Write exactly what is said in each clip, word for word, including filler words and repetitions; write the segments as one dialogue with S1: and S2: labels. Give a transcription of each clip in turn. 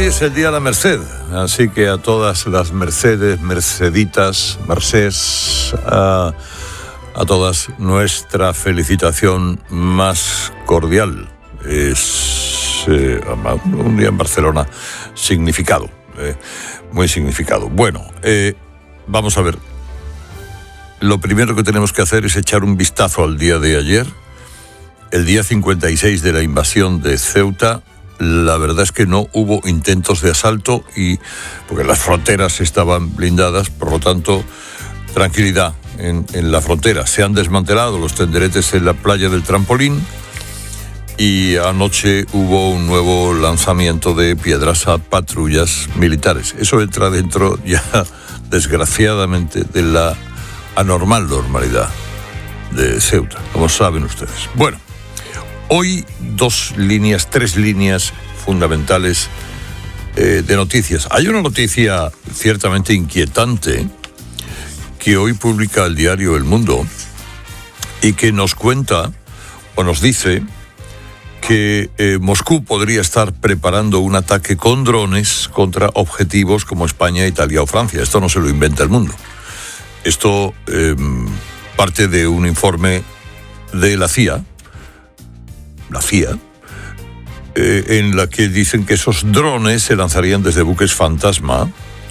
S1: Hoy es el Día de la Merced, así que a todas las Mercedes, Merceditas, Mercés, a, a todas nuestra felicitación más cordial. Es eh, un día en Barcelona significado, eh, muy significado. Bueno, eh, vamos a ver. Lo primero que tenemos que hacer es echar un vistazo al día de ayer, el día cincuenta y seis de la invasión de Ceuta. La verdad es que no hubo intentos de asalto y porque las fronteras estaban blindadas, por lo tanto, tranquilidad en, en la frontera. Se han desmantelado los tenderetes en la playa del Trampolín y anoche hubo un nuevo lanzamiento de piedras a patrullas militares. Eso entra dentro ya, desgraciadamente, de la anormal normalidad de Ceuta, como saben ustedes. Bueno, hoy dos líneas, tres líneas fundamentales eh, de noticias. Hay una noticia ciertamente inquietante que hoy publica el diario El Mundo y que nos cuenta o nos dice que eh, Moscú podría estar preparando un ataque con drones contra objetivos como España, Italia o Francia. Esto no se lo inventa El Mundo. Esto eh, parte de un informe de la C I A, la C I A, eh, en la que dicen que esos drones se lanzarían desde buques fantasma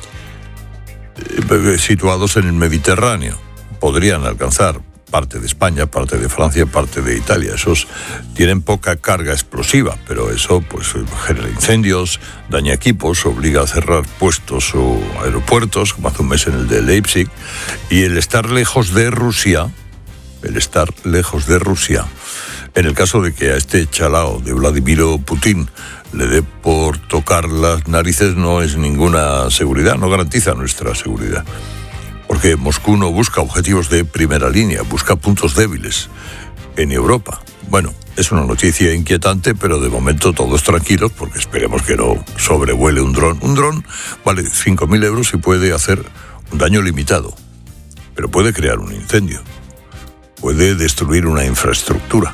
S1: eh, situados en el Mediterráneo. Podrían alcanzar parte de España, parte de Francia, parte de Italia. Esos tienen poca carga explosiva, pero eso pues genera incendios, daña equipos, obliga a cerrar puestos o aeropuertos, como hace un mes en el de Leipzig. Y el estar lejos de Rusia, el estar lejos de Rusia, en el caso de que a este chalao de Vladimir Putin le dé por tocar las narices, no es ninguna seguridad, no garantiza nuestra seguridad. Porque Moscú no busca objetivos de primera línea, busca puntos débiles en Europa. Bueno, es una noticia inquietante, pero de momento todos tranquilos, porque esperemos que no sobrevuele un dron. Un dron vale cinco mil euros y puede hacer un daño limitado, pero puede crear un incendio, puede destruir una infraestructura.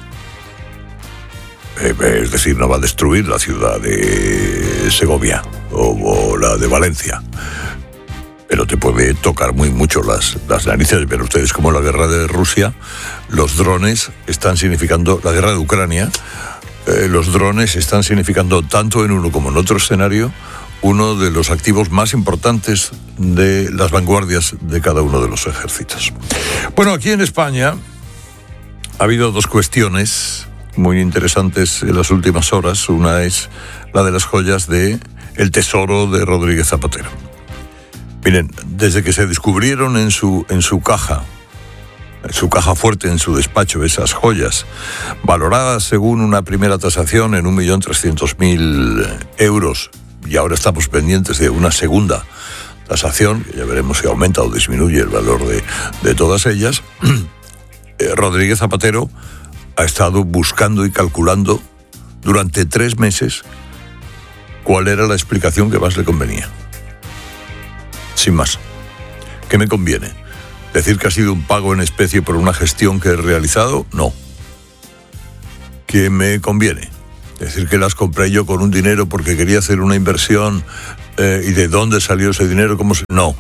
S1: Es decir, no va a destruir la ciudad de Segovia o, o la de Valencia, pero te puede tocar muy mucho las, las narices. Pero ustedes, como la guerra de Rusia, los drones están significando, la guerra de Ucrania, eh, los drones están significando tanto en uno como en otro escenario uno de los activos más importantes de las vanguardias de cada uno de los ejércitos. Bueno, aquí en España ha habido dos cuestiones muy interesantes en las últimas horas. Una es la de las joyas de el tesoro de Rodríguez Zapatero. Miren, desde que se descubrieron en su, en su caja, en su caja fuerte, en su despacho, esas joyas, valoradas según una primera tasación en un millón trescientos mil euros, y ahora estamos pendientes de una segunda tasación, que ya veremos si aumenta o disminuye el valor de, de todas ellas, eh, Rodríguez Zapatero ha estado buscando y calculando durante tres meses cuál era la explicación que más le convenía. Sin más. ¿Qué me conviene? ¿Decir que ha sido un pago en especie por una gestión que he realizado? No. ¿Qué me conviene? ¿Decir que las compré yo con un dinero porque quería hacer una inversión eh, y de dónde salió ese dinero? ¿Cómo se...? No.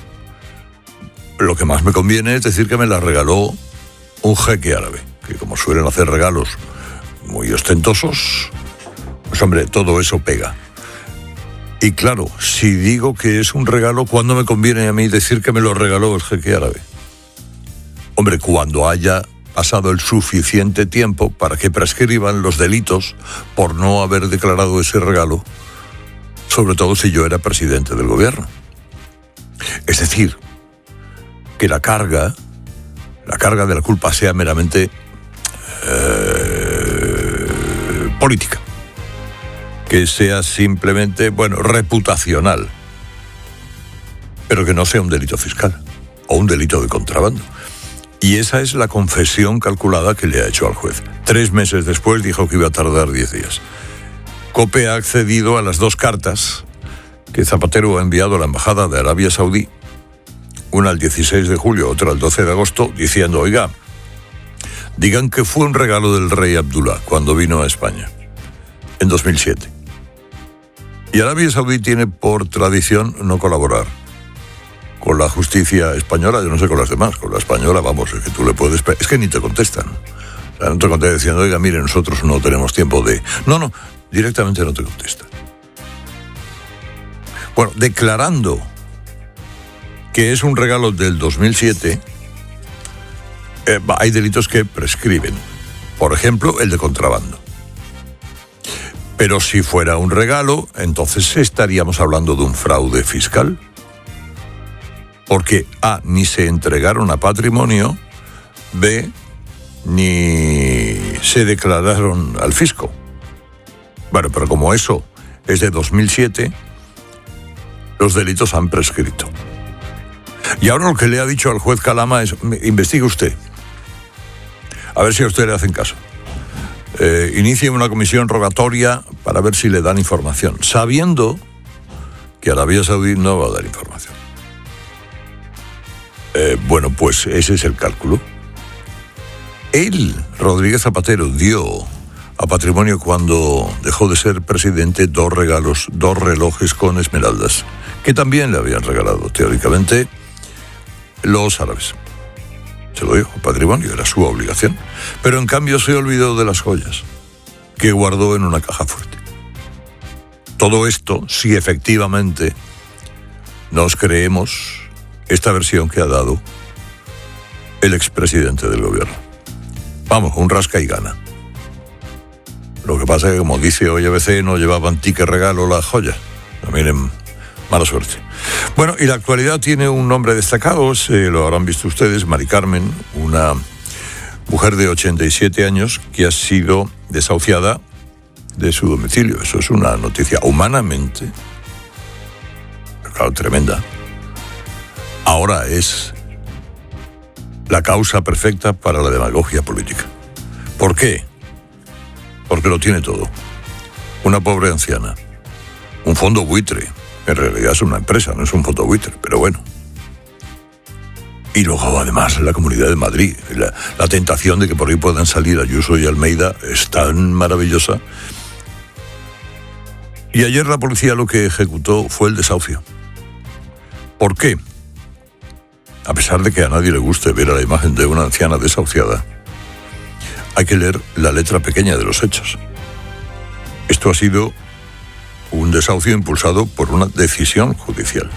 S1: Lo que más me conviene es decir que me las regaló un jeque árabe, que como suelen hacer regalos muy ostentosos, pues hombre, todo eso pega. Y claro, si digo que es un regalo, ¿cuándo me conviene a mí decir que me lo regaló el jeque árabe? Hombre, cuando haya pasado el suficiente tiempo para que prescriban los delitos por no haber declarado ese regalo, sobre todo si yo era presidente del gobierno. Es decir, que la carga, la carga de la culpa sea meramente eh, política. Que sea simplemente, bueno, reputacional, pero que no sea un delito fiscal o un delito de contrabando. Y esa es la confesión calculada que le ha hecho al juez. Tres meses después dijo que iba a tardar diez días. COPE ha accedido a las dos cartas que Zapatero ha enviado a la Embajada de Arabia Saudí, una el dieciséis de julio, otra el doce de agosto, diciendo, oiga, digan que fue un regalo del rey Abdullah cuando vino a España, en dos mil siete. Y Arabia Saudí tiene por tradición no colaborar con la justicia española, yo no sé con las demás, con la española, vamos, es que tú le puedes... Es que ni te contestan. O sea, no te contestan diciendo, oiga, mire, nosotros no tenemos tiempo de... No, no, directamente no te contestan. Bueno, declarando que es un regalo del dos mil siete, eh, hay delitos que prescriben. Por ejemplo, el de contrabando. Pero si fuera un regalo, entonces estaríamos hablando de un fraude fiscal. Porque A, ni se entregaron a patrimonio, B, ni se declararon al fisco. Bueno, pero como eso es de dos mil siete, los delitos han prescrito. Y ahora lo que le ha dicho al juez Calama es, investigue usted. A ver si a usted le hacen caso. Eh, inicie una comisión rogatoria para ver si le dan información, sabiendo que Arabia Saudí no va a dar información. Eh, bueno, pues ese es el cálculo. Él, Rodríguez Zapatero, dio a patrimonio cuando dejó de ser presidente dos regalos, dos relojes con esmeraldas, que también le habían regalado, teóricamente, los árabes. Se lo dio a patrimonio, era su obligación. Pero en cambio se olvidó de las joyas, que guardó en una caja fuerte. Todo esto, si efectivamente nos creemos esta versión que ha dado el expresidente del gobierno. Vamos, un rasca y gana. Lo que pasa es que, como dice hoy A B C, no llevaban ticket regalo las joyas. Miren, mala suerte. Bueno, y la actualidad tiene un nombre destacado, se lo habrán visto ustedes, Mari Carmen, una mujer de ochenta y siete años que ha sido desahuciada de su domicilio. Eso es una noticia humanamente, claro, tremenda. Ahora es la causa perfecta para la demagogia política. ¿Por qué? Porque lo tiene todo. Una pobre anciana, un fondo buitre, en realidad es una empresa, no es un fondo buitre, pero bueno. Y luego, además, la Comunidad de Madrid, la, la tentación de que por ahí puedan salir Ayuso y Almeida es tan maravillosa. Y ayer la policía lo que ejecutó fue el desahucio. ¿Por qué? A pesar de que a nadie le guste ver a la imagen de una anciana desahuciada, hay que leer la letra pequeña de los hechos. Esto ha sido un desahucio impulsado por una decisión judicial.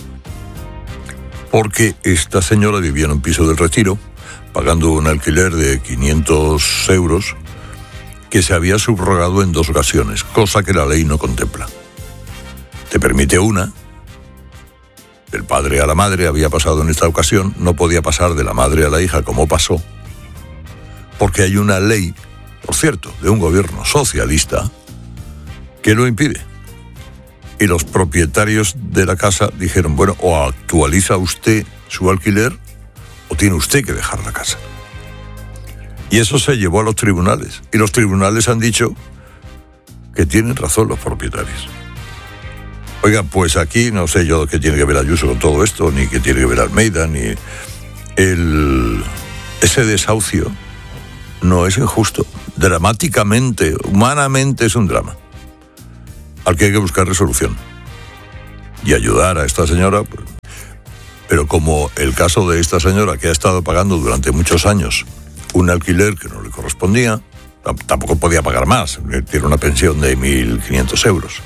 S1: Porque esta señora vivía en un piso del Retiro, pagando un alquiler de quinientos euros, que se había subrogado en dos ocasiones, cosa que la ley no contempla. Te permite una. Del padre a la madre había pasado en esta ocasión, no podía pasar de la madre a la hija como pasó, porque hay una ley, por cierto, de un gobierno socialista, que lo impide. Y los propietarios de la casa dijeron, bueno, o actualiza usted su alquiler o tiene usted que dejar la casa. Y eso se llevó a los tribunales. Y los tribunales han dicho que tienen razón los propietarios. Oiga, pues aquí no sé yo qué tiene que ver Ayuso con todo esto, ni qué tiene que ver Almeida, ni... El... Ese desahucio no es injusto. Dramáticamente, humanamente es un drama al que hay que buscar resolución y ayudar a esta señora. Pero como el caso de esta señora que ha estado pagando durante muchos años un alquiler que no le correspondía, tampoco podía pagar más, tiene una pensión de mil quinientos euros.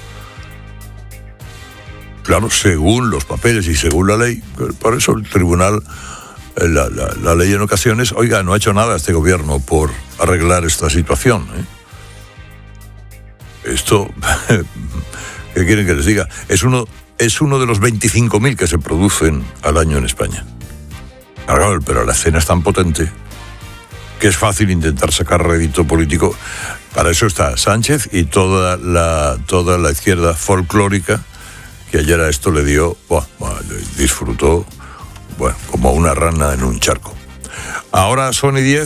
S1: Claro, según los papeles y según la ley, por eso el tribunal, la, la, la ley en ocasiones, oiga, no ha hecho nada este gobierno por arreglar esta situación, ¿eh? Esto, ¿qué quieren que les diga? Es uno, es uno de los veinticinco mil que se producen al año en España. Claro, pero la escena es tan potente que es fácil intentar sacar rédito político. Para eso está Sánchez y toda la, toda la izquierda folclórica, que ayer a esto le dio, buah, buah, disfrutó, bueno, como una rana en un charco. Ahora son y diez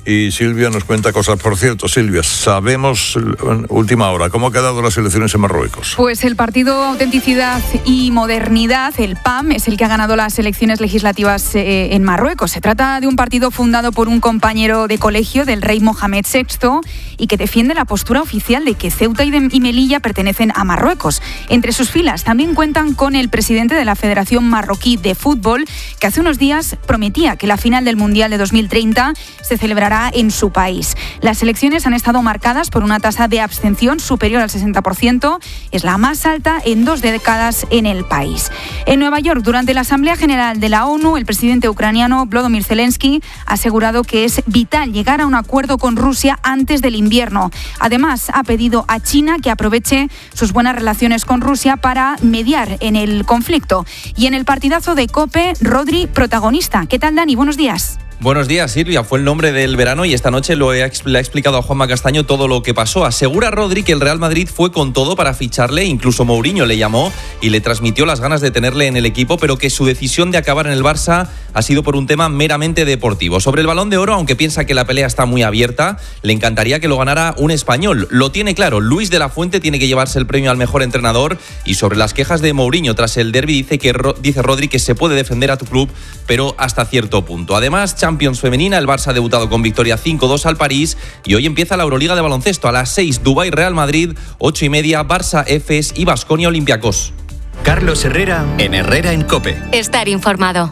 S1: y Silvia nos cuenta cosas. Por cierto, Silvia, sabemos, última hora, ¿cómo han quedado las elecciones en Marruecos?
S2: Pues el Partido Autenticidad y Modernidad, el P A M, es el que ha ganado las elecciones legislativas eh, en Marruecos. Se trata de un partido fundado por un compañero de colegio del rey Mohamed sexto y que defiende la postura oficial de que Ceuta y, de, y Melilla pertenecen a Marruecos. Entre sus filas también cuentan con el presidente de la Federación Marroquí de Fútbol, que hace unos días prometía que la final del Mundial de dos mil treinta se celebrará en su país. Las elecciones han estado marcadas por una tasa de abstención superior al sesenta por ciento. Es la más alta en dos décadas en el país. En Nueva York, durante la Asamblea General de la ONU, el presidente ucraniano Volodymyr Zelensky ha asegurado que es vital llegar a un acuerdo con Rusia antes del invierno. Además, ha pedido a China que aproveche sus buenas relaciones con Rusia para mediar en el conflicto. Y en el partidazo de COPE, Rodri protagonista. ¿Qué tal, Dani? Buenos días.
S3: Buenos días, Silvia. Fue el nombre del verano y esta noche lo he, le ha explicado a Juanma Castaño todo lo que pasó. Asegura Rodri que el Real Madrid fue con todo para ficharle, incluso Mourinho le llamó y le transmitió las ganas de tenerle en el equipo, pero que su decisión de acabar en el Barça ha sido por un tema meramente deportivo. Sobre el Balón de Oro, aunque piensa que la pelea está muy abierta, le encantaría que lo ganara un español. Lo tiene claro, Luis de la Fuente tiene que llevarse el premio al mejor entrenador. Y sobre las quejas de Mourinho tras el derbi, dice que dice Rodri que se puede defender a tu club, pero hasta cierto punto. Además, Champions femenina, el Barça ha debutado con victoria cinco dos al París y hoy empieza la Euroliga de baloncesto. A las seis, Dubái Real Madrid, ocho y media, Barça Efes y Baskonia Olympiacos.
S4: Carlos Herrera en Herrera en COPE.
S5: Estar informado.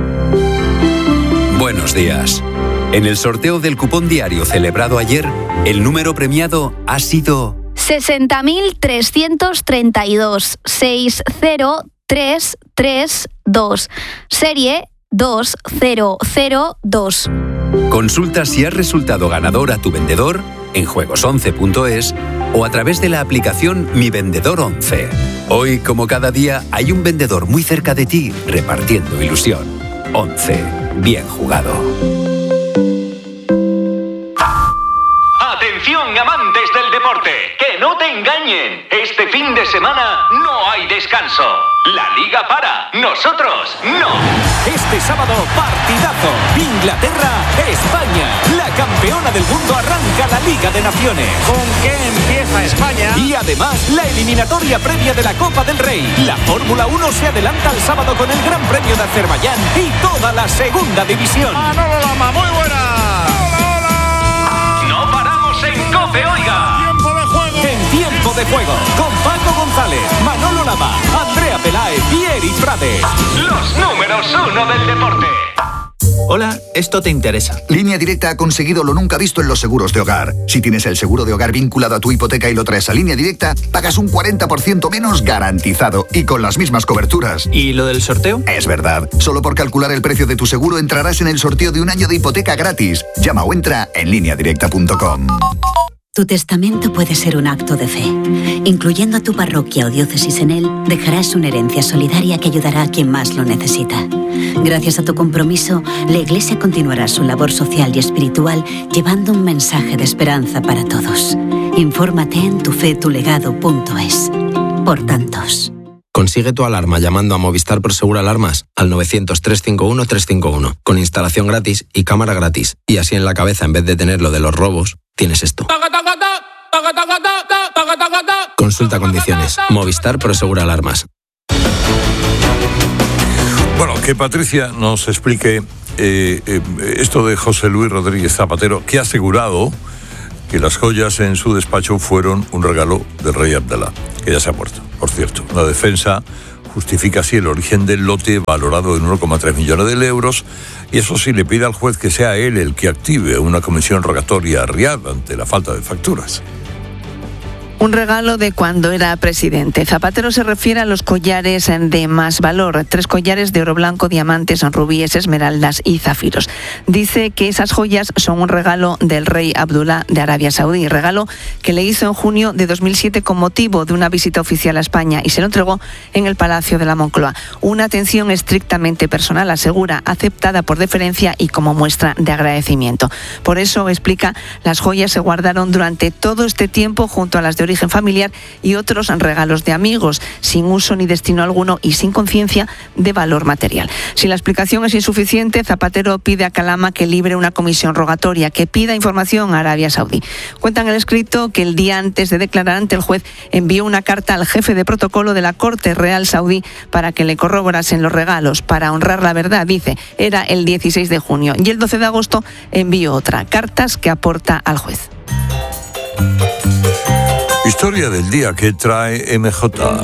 S4: Buenos días. En el sorteo del cupón diario celebrado ayer, el número premiado ha sido
S5: sesenta mil trescientos treinta y dos, seis cero tres tres dos. Serie dos cero cero dos.
S4: Consulta si has resultado ganador a tu vendedor en juegos once punto es o a través de la aplicación Mi Vendedor once. Hoy, como cada día, hay un vendedor muy cerca de ti repartiendo ilusión. once. Bien jugado.
S6: Atención, amantes del deporte, que no te engañen. Este fin de semana no hay descanso. La liga para, nosotros no.
S7: Este sábado, partidazo. Inglaterra-España. La campeona del mundo arranca la Liga de Naciones.
S8: ¿Con qué empieza España?
S7: Y además, la eliminatoria previa de la Copa del Rey. La Fórmula uno se adelanta al sábado con el Gran Premio de Azerbaiyán y toda la segunda división.
S8: Manolo Lama, muy buena.
S6: No paramos en COPE, oiga.
S8: Tiempo de juego.
S7: En tiempo de juego, con Paco González, Manolo Lama, Andrea Peláez y Eric Frade.
S6: Los números uno del deporte.
S9: Hola, esto te interesa.
S10: Línea Directa ha conseguido lo nunca visto en los seguros de hogar. Si tienes el seguro de hogar vinculado a tu hipoteca y lo traes a Línea Directa, pagas un cuarenta por ciento menos garantizado y con las mismas coberturas.
S9: ¿Y lo del sorteo?
S10: Es verdad. Solo por calcular el precio de tu seguro entrarás en el sorteo de un año de hipoteca gratis. Llama o entra en línea directa punto com.
S11: Tu testamento puede ser un acto de fe. Incluyendo a tu parroquia o diócesis en él, dejarás una herencia solidaria que ayudará a quien más lo necesita. Gracias a tu compromiso, la Iglesia continuará su labor social y espiritual llevando un mensaje de esperanza para todos. Infórmate en tu fe tu legado punto es. Por tantos.
S12: Consigue tu alarma llamando a Movistar Prosegur Alarmas al novecientos, trescientos cincuenta y uno, trescientos cincuenta y uno, con instalación gratis y cámara gratis. Y así en la cabeza, en vez de tener lo de los robos, tienes esto. Consulta condiciones. Movistar Prosegur Alarmas.
S1: Bueno, que Patricia nos explique eh, eh, esto de José Luis Rodríguez Zapatero, que ha asegurado que las joyas en su despacho fueron un regalo del rey Abdalá, que ya se ha muerto, por cierto. La defensa justifica así el origen del lote valorado en uno coma tres millones de euros y eso sí le pide al juez que sea él el que active una comisión rogatoria a Riad ante la falta de facturas.
S13: Un regalo de cuando era presidente. Zapatero se refiere a los collares de más valor, tres collares de oro blanco, diamantes, rubíes, esmeraldas y zafiros. Dice que esas joyas son un regalo del rey Abdullah de Arabia Saudí, regalo que le hizo en junio de dos mil siete con motivo de una visita oficial a España y se lo entregó en el Palacio de la Moncloa. Una atención estrictamente personal, asegura, aceptada por deferencia y como muestra de agradecimiento. Por eso, explica, las joyas se guardaron durante todo este tiempo junto a las de origen familiar y otros regalos de amigos, sin uso ni destino alguno y sin conciencia de valor material. Si la explicación es insuficiente, Zapatero pide a Calama que libre una comisión rogatoria, que pida información a Arabia Saudí. Cuenta en el escrito que el día antes de declarar ante el juez envió una carta al jefe de protocolo de la Corte Real Saudí para que le corroborasen los regalos. Para honrar la verdad, dice, era el dieciséis de junio y el doce de agosto envió otra, cartas que aporta al juez.
S1: Historia del día que trae M J.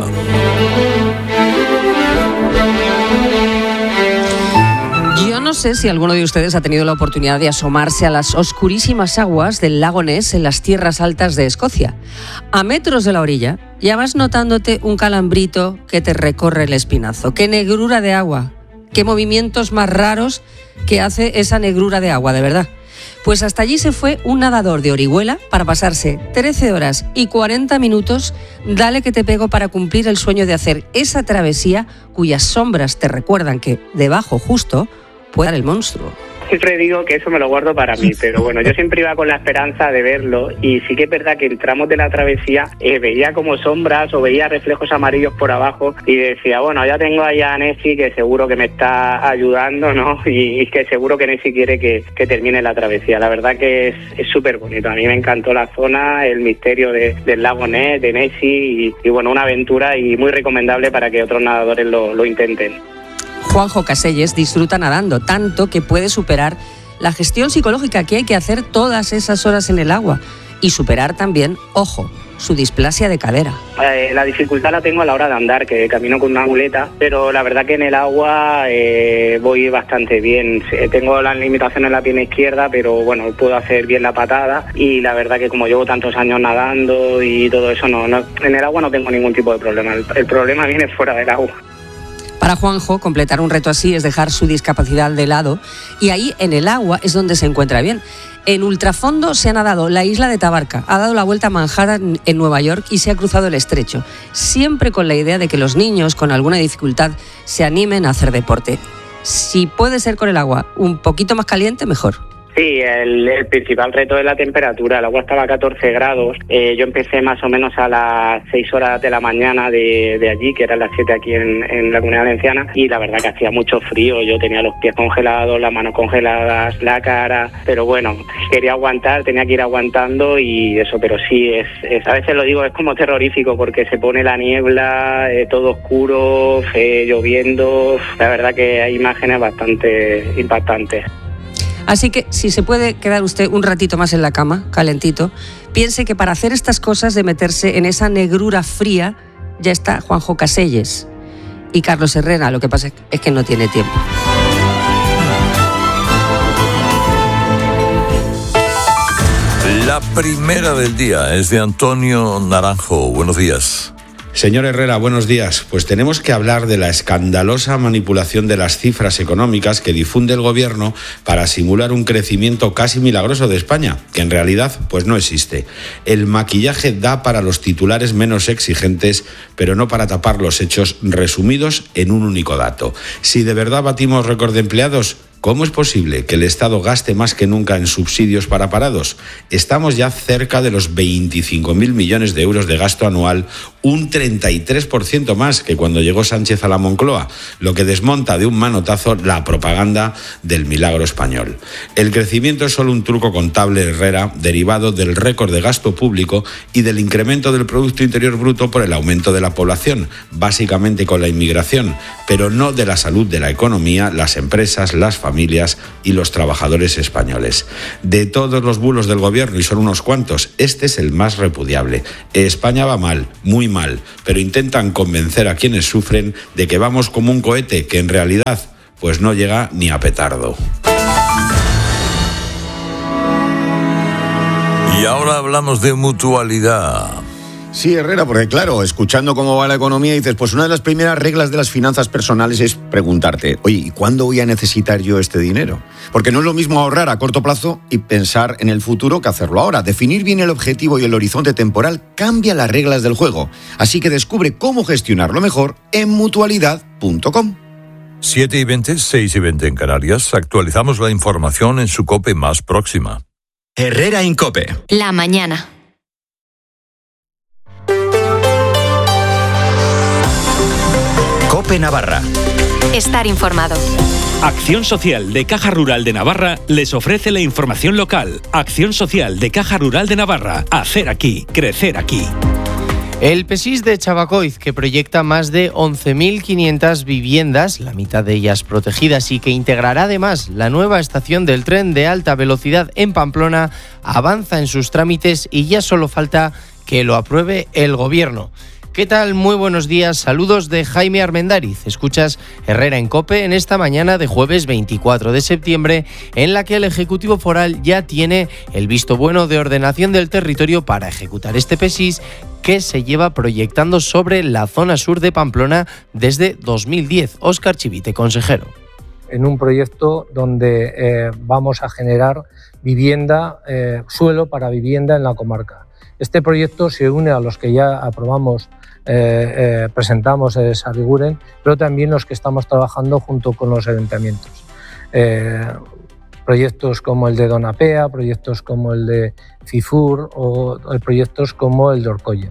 S14: Yo no sé si alguno de ustedes ha tenido la oportunidad de asomarse a las oscurísimas aguas del lago Ness en las tierras altas de Escocia. A metros de la orilla ya vas notándote un calambrito que te recorre el espinazo. ¡Qué negrura de agua! ¡Qué movimientos más raros que hace esa negrura de agua, de verdad! Pues hasta allí se fue un nadador de Orihuela para pasarse trece horas y cuarenta minutos, dale que te pego, para cumplir el sueño de hacer esa travesía cuyas sombras te recuerdan que debajo justo puede estar el monstruo.
S15: Siempre digo que eso me lo guardo para mí, pero bueno, yo siempre iba con la esperanza de verlo y sí que es verdad que en tramos de la travesía eh, veía como sombras o veía reflejos amarillos por abajo y decía, bueno, ya tengo ahí a Nessie que seguro que me está ayudando, ¿no? Y, y que seguro que Nessie quiere que, que termine la travesía. La verdad que es súper bonito. A mí me encantó la zona, el misterio de, del lago Ness, de Nessie y, y bueno, una aventura y muy recomendable para que otros nadadores lo, lo intenten.
S14: Juanjo Caselles disfruta nadando tanto que puede superar la gestión psicológica que hay que hacer todas esas horas en el agua y superar también, ojo, su displasia de cadera.
S15: Eh, la dificultad la tengo a la hora de andar, que camino con una muleta, pero la verdad que en el agua eh, voy bastante bien. Tengo las limitaciones en la pierna izquierda, pero bueno, puedo hacer bien la patada y la verdad que como llevo tantos años nadando y todo eso, no, no en el agua no tengo ningún tipo de problema. El, el problema viene fuera del agua.
S14: Para Juanjo, completar un reto así es dejar su discapacidad de lado y ahí en el agua es donde se encuentra bien. En ultrafondo se ha nadado la isla de Tabarca, ha dado la vuelta a Manhattan en Nueva York y se ha cruzado el estrecho, siempre con la idea de que los niños con alguna dificultad se animen a hacer deporte. Si puede ser con el agua un poquito más caliente, mejor.
S15: Sí, el, el principal reto es la temperatura. El agua estaba a catorce grados. Eh, yo empecé más o menos a las seis horas de la mañana de, de allí, que eran las siete aquí en, en la Comunidad Valenciana, y la verdad que hacía mucho frío. Yo tenía los pies congelados, las manos congeladas, la cara, pero bueno, quería aguantar, tenía que ir aguantando y eso, pero sí, es, es a veces lo digo, es como terrorífico porque se pone la niebla, eh, todo oscuro, eh, lloviendo. La verdad que hay imágenes bastante impactantes.
S14: Así que si se puede quedar usted un ratito más en la cama, calentito, piense que para hacer estas cosas de meterse en esa negrura fría ya está Juanjo Caselles y Carlos Herrera. Lo que pasa es que no tiene tiempo.
S1: La primera del día es de Antonio Naranjo. Buenos días.
S16: Señor Herrera, buenos días. Pues tenemos que hablar de la escandalosa manipulación de las cifras económicas que difunde el gobierno para simular un crecimiento casi milagroso de España, que en realidad pues no existe. El maquillaje da para los titulares menos exigentes, pero no para tapar los hechos resumidos en un único dato. Si de verdad batimos récord de empleados, ¿cómo es posible que el Estado gaste más que nunca en subsidios para parados? Estamos ya cerca de los veinticinco mil millones de euros de gasto anual, un treinta y tres por ciento más que cuando llegó Sánchez a la Moncloa, lo que desmonta de un manotazo la propaganda del milagro español. El crecimiento es solo un truco contable, Herrera, derivado del récord de gasto público y del incremento del Producto Interior Bruto por el aumento de la población, básicamente con la inmigración, pero no de la salud de la economía, las empresas, las familias, familias y los trabajadores españoles. De todos los bulos del gobierno, y son unos cuantos, este es el más repudiable. España va mal, muy mal, pero intentan convencer a quienes sufren de que vamos como un cohete que en realidad pues no llega ni a petardo.
S1: Y ahora hablamos de mutualidad.
S17: Sí, Herrera, porque claro, escuchando cómo va la economía, dices, pues una de las primeras reglas de las finanzas personales es preguntarte, oye, ¿y cuándo voy a necesitar yo este dinero? Porque no es lo mismo ahorrar a corto plazo y pensar en el futuro que hacerlo ahora. Definir bien el objetivo y el horizonte temporal cambia las reglas del juego. Así que descubre cómo gestionarlo mejor en mutualidad punto com.
S1: siete y veinte, seis y veinte en Canarias. Actualizamos la información en su COPE más próxima.
S18: Herrera en COPE.
S5: La mañana.
S18: COPE Navarra.
S19: Estar informado.
S20: Acción Social de Caja Rural de Navarra les ofrece la información local. Acción Social de Caja Rural de Navarra. Hacer aquí, crecer aquí.
S21: El P E S I S de Chabacoiz, que proyecta más de once mil quinientas viviendas, la mitad de ellas protegidas, y que integrará además la nueva estación del tren de alta velocidad en Pamplona, avanza en sus trámites y ya solo falta que lo apruebe el Gobierno. ¿Qué tal? Muy buenos días, saludos de Jaime Armendáriz. Escuchas Herrera en COPE en esta mañana de jueves veinticuatro de septiembre, en la que el Ejecutivo Foral ya tiene el visto bueno de ordenación del territorio para ejecutar este P E S I S que se lleva proyectando sobre la zona sur de Pamplona desde dos mil diez. Óscar Chivite, consejero.
S22: En un proyecto donde eh, vamos a generar vivienda, eh, suelo para vivienda en la comarca. Este proyecto se une a los que ya aprobamos, eh, eh, presentamos en Sarriguren, pero también los que estamos trabajando junto con los ayuntamientos. Eh, proyectos como el de Donapea, proyectos como el de Cifur o proyectos como el de Orcolle.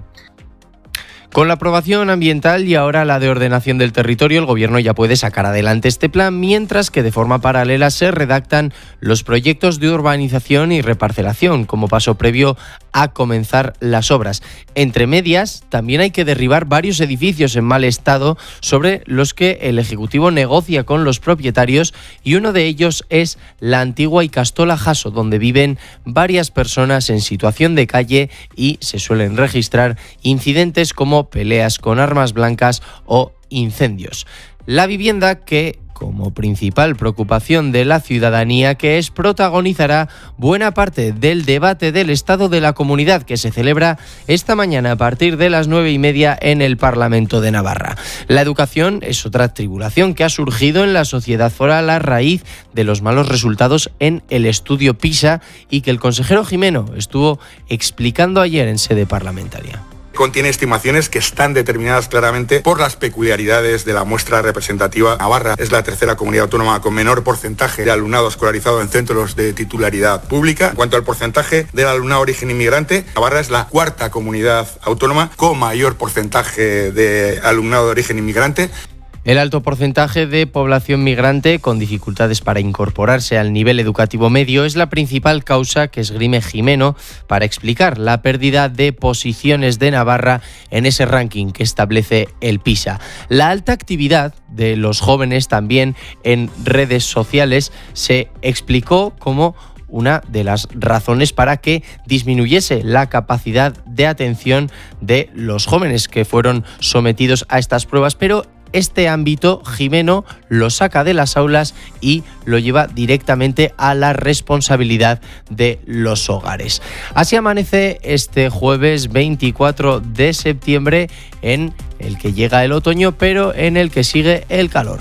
S21: Con la aprobación ambiental y ahora la de ordenación del territorio, el Gobierno ya puede sacar adelante este plan, mientras que de forma paralela se redactan los proyectos de urbanización y reparcelación, como paso previo a comenzar las obras. Entre medias, también hay que derribar varios edificios en mal estado sobre los que el Ejecutivo negocia con los propietarios, y uno de ellos es la antigua Icastola Jaso, donde viven varias personas en situación de calle y se suelen registrar incidentes como peleas con armas blancas o incendios. La vivienda que, como principal preocupación de la ciudadanía que es, protagonizará buena parte del debate del estado de la comunidad que se celebra esta mañana a partir de las nueve y media en el Parlamento de Navarra. La educación es otra tribulación que ha surgido en la sociedad foral a raíz de los malos resultados en el estudio PISA y que el consejero Jimeno estuvo explicando ayer en sede parlamentaria.
S23: Contiene estimaciones que están determinadas claramente por las peculiaridades de la muestra representativa. Navarra es la tercera comunidad autónoma con menor porcentaje de alumnado escolarizado en centros de titularidad pública. En cuanto al porcentaje del alumnado de origen inmigrante, Navarra es la cuarta comunidad autónoma con mayor porcentaje de alumnado de origen inmigrante.
S21: El alto porcentaje de población migrante con dificultades para incorporarse al nivel educativo medio es la principal causa que esgrime Jimeno para explicar la pérdida de posiciones de Navarra en ese ranking que establece el PISA. La alta actividad de los jóvenes también en redes sociales se explicó como una de las razones para que disminuyese la capacidad de atención de los jóvenes que fueron sometidos a estas pruebas, pero este ámbito Jimeno lo saca de las aulas y lo lleva directamente a la responsabilidad de los hogares. Así amanece este jueves veinticuatro de septiembre, en el que llega el otoño, pero en el que sigue el calor.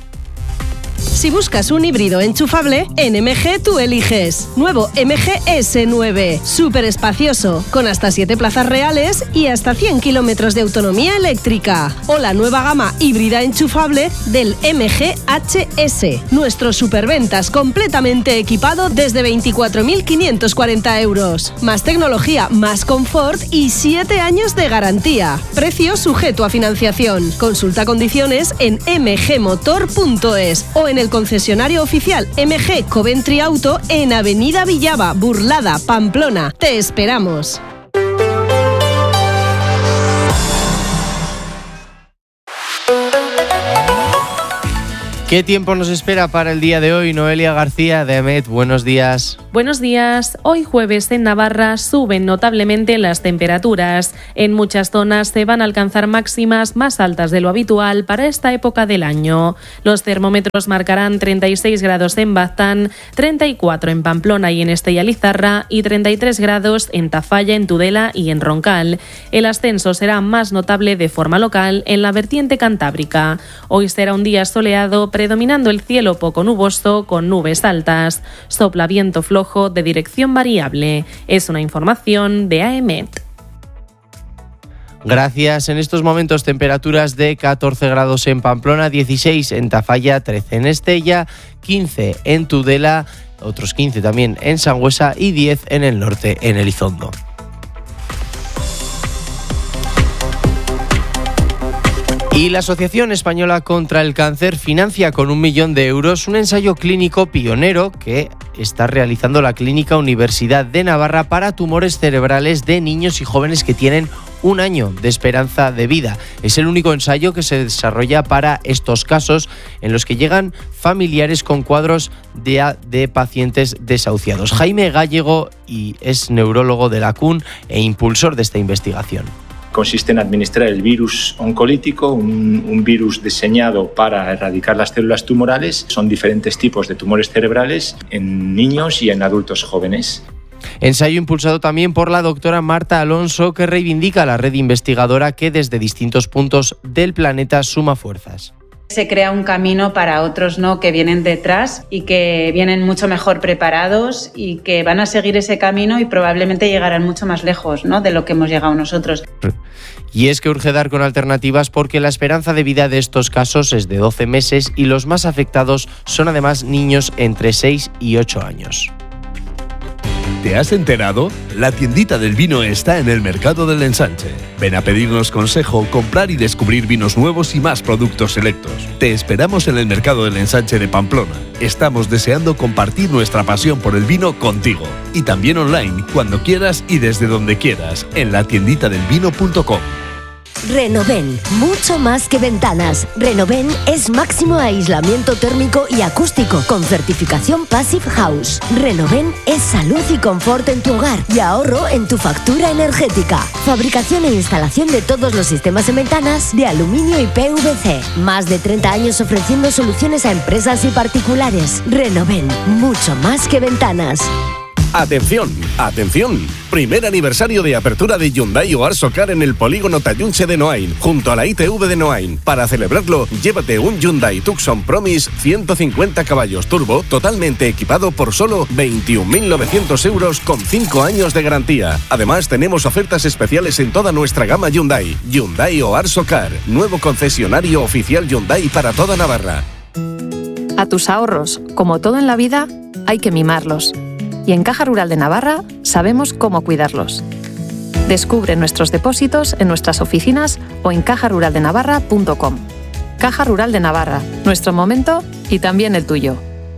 S24: Si buscas un híbrido enchufable, en M G tú eliges. Nuevo M G S nueve. Súper espacioso, con hasta siete plazas reales y hasta cien kilómetros de autonomía eléctrica. O la nueva gama híbrida enchufable del M G H S. Nuestro superventas completamente equipado desde veinticuatro mil quinientos cuarenta euros. Más tecnología, más confort y siete años de garantía. Precio sujeto a financiación. Consulta condiciones en m g motor punto es o en el concesionario oficial M G Coventry Auto en Avenida Villaba, Burlada, Pamplona. Te esperamos.
S21: ¿Qué tiempo nos espera para el día de hoy? Noelia García de AMET, buenos días.
S25: Buenos días. Hoy jueves en Navarra suben notablemente las temperaturas. En muchas zonas se van a alcanzar máximas más altas de lo habitual para esta época del año. Los termómetros marcarán treinta y seis grados en Baztán, treinta y cuatro en Pamplona y en Estella Lizarra y treinta y tres grados en Tafalla, en Tudela y en Roncal. El ascenso será más notable de forma local en la vertiente cantábrica. Hoy será un día soleado, predominando el cielo poco nuboso con nubes altas. Sopla viento flojo de dirección variable. Es una información de AEMET.
S21: Gracias. En estos momentos temperaturas de catorce grados en Pamplona, dieciséis en Tafalla, trece en Estella, quince en Tudela, otros quince también en Sangüesa y diez en el norte, en Y la Asociación Española contra el Cáncer financia con un millón de euros un ensayo clínico pionero que está realizando la Clínica Universidad de Navarra para tumores cerebrales de niños y jóvenes que tienen un año de esperanza de vida. Es el único ensayo que se desarrolla para estos casos en los que llegan familiares con cuadros de, de pacientes desahuciados. Jaime Gallego y es neurólogo de la C U N e impulsor de esta investigación.
S2: Consiste en administrar el virus oncolítico, un, un virus diseñado para erradicar las células tumorales. Son diferentes tipos de tumores cerebrales en niños y en adultos jóvenes.
S21: Ensayo impulsado también por la doctora Marta Alonso, que reivindica la red investigadora que desde distintos puntos del planeta suma fuerzas.
S3: Se crea un camino para otros, ¿no?, que vienen detrás y que vienen mucho mejor preparados y que van a seguir ese camino y probablemente llegarán mucho más lejos, ¿no?, de lo que hemos llegado nosotros.
S21: Y es que urge dar con alternativas porque la esperanza de vida de estos casos es de doce meses y los más afectados son además niños entre seis y ocho años.
S4: ¿Te has enterado? La tiendita del vino está en el Mercado del Ensanche. Ven a pedirnos consejo, comprar y descubrir vinos nuevos y más productos selectos. Te esperamos en el Mercado del Ensanche de Pamplona. Estamos deseando compartir nuestra pasión por el vino contigo. Y también online, cuando quieras y desde donde quieras, en la tiendita del vino punto com.
S8: Renoven, mucho más que ventanas. Renoven es máximo aislamiento térmico y acústico con certificación Passive House. Renoven es salud y confort en tu hogar y ahorro en tu factura energética. Fabricación e instalación de todos los sistemas en ventanas de aluminio y P V C. Más de treinta años ofreciendo soluciones a empresas y particulares. Renoven, mucho más que ventanas.
S18: Atención, atención. Primer aniversario de apertura de Hyundai Oar Socar en el polígono Tayunche de Noain, junto a la I T V de Noain. Para celebrarlo, llévate un Hyundai Tucson Promise ciento cincuenta caballos turbo, totalmente equipado por solo veintiún mil novecientos euros con cinco años de garantía. Además, tenemos ofertas especiales en toda nuestra gama Hyundai. Hyundai Oar Socar, nuevo concesionario oficial Hyundai para toda Navarra.
S26: A tus ahorros, como todo en la vida, hay que mimarlos. Y en Caja Rural de Navarra sabemos cómo cuidarlos. Descubre nuestros depósitos en nuestras oficinas o en caja rural de navarra punto com. Caja Rural de Navarra, nuestro momento y también el tuyo.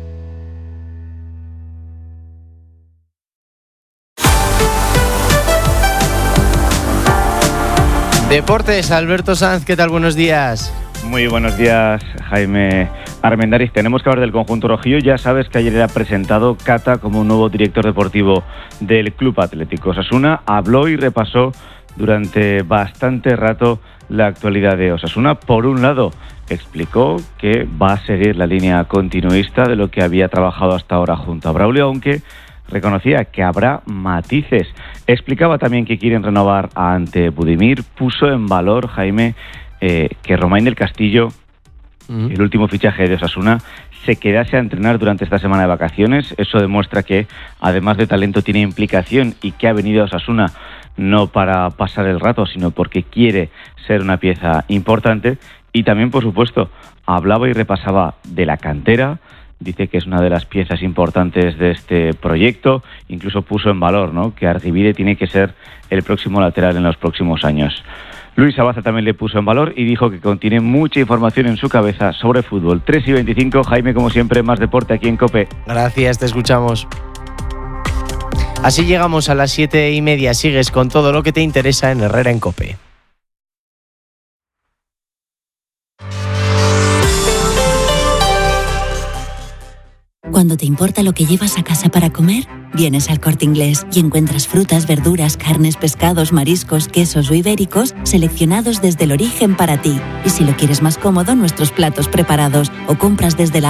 S21: Deportes, Alberto Sanz, ¿qué tal? Buenos días.
S27: Muy buenos días, Jaime Armendariz. Tenemos que hablar del conjunto rojillo. Ya sabes que ayer era presentado Cata como un nuevo director deportivo del Club Atlético Osasuna. Habló y repasó durante bastante rato la actualidad de Osasuna. Por un lado, explicó que va a seguir la línea continuista de lo que había trabajado hasta ahora junto a Braulio, aunque reconocía que habrá matices. Explicaba también que quieren renovar a Ante Budimir. Puso en valor, Jaime, eh, que Romain del Castillo, uh-huh. el último fichaje de Osasuna, se quedase a entrenar durante esta semana de vacaciones. Eso demuestra que, además de talento, tiene implicación y que ha venido a Osasuna no para pasar el rato, sino porque quiere ser una pieza importante. Y también, por supuesto, hablaba y repasaba de la cantera. Dice que es una de las piezas importantes de este proyecto. Incluso puso en valor, ¿no?, que Argibide tiene que ser el próximo lateral en los próximos años. Luis Abaza también le puso en valor y dijo que contiene mucha información en su cabeza sobre fútbol. tres y veinticinco, Jaime, como siempre, más deporte aquí en COPE.
S21: Gracias, te escuchamos. Así llegamos a las siete y media. Sigues con todo lo que te interesa en Herrera en COPE.
S11: Cuando te importa lo que llevas a casa para comer, vienes al Corte Inglés y encuentras frutas, verduras, carnes, pescados, mariscos, quesos o ibéricos seleccionados desde el origen para ti. Y si lo quieres más cómodo, nuestros platos preparados o compras desde la